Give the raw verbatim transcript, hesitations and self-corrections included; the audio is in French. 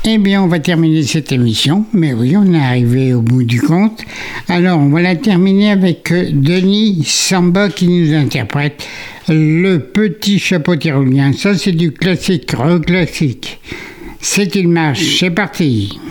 Eh bien, on va terminer cette émission. Mais oui, on est arrivé au bout du compte. Alors, on va la terminer avec Denis Samba qui nous interprète Le Petit Chapeau Tyrolien. Ça, c'est du classique, rock classique. C'est une marche. C'est parti.